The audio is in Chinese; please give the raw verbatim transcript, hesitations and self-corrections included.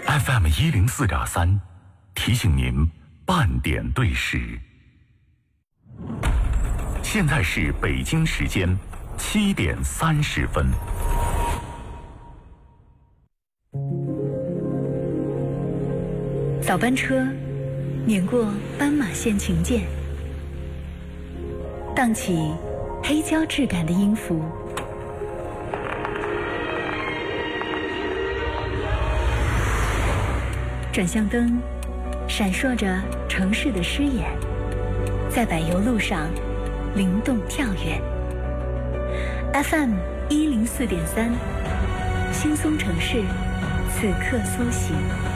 F M 一零四点三，提醒您半点对时。现在是北京时间七点三十分。 早班车碾过斑马线琴键，荡起黑胶质感的音符。转向灯闪烁着城市的诗眼，在柏油路上灵动跳跃。 F M 一零四点三，轻松城市，此刻苏醒。